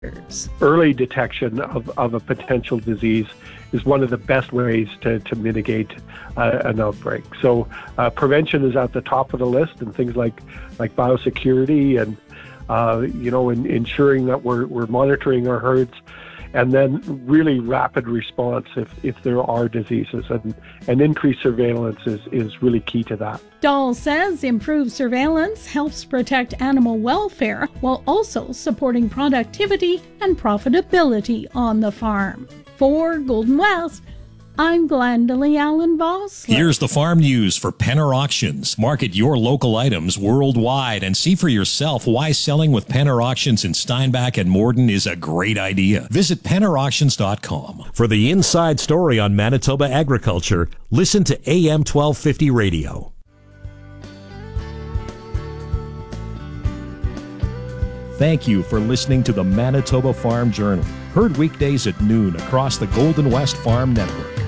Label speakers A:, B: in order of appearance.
A: Early detection of a potential disease is one of the best ways to mitigate an outbreak. So prevention is at the top of the list, and things like biosecurity and ensuring that we're monitoring our herds, and then really rapid response if there are diseases, and increased surveillance is really key to that.
B: Dahl says improved surveillance helps protect animal welfare while also supporting productivity and profitability on the farm. For Golden West, I'm Glendalee Allen Voss.
C: Here's the farm news for Penner Auctions. Market your local items worldwide and see for yourself why selling with Penner Auctions in Steinbach and Morden is a great idea. Visit PennerAuctions.com.
D: For the inside story on Manitoba agriculture, listen to AM 1250 radio.
C: Thank you for listening to the Manitoba Farm Journal, heard weekdays at noon across the Golden West Farm Network.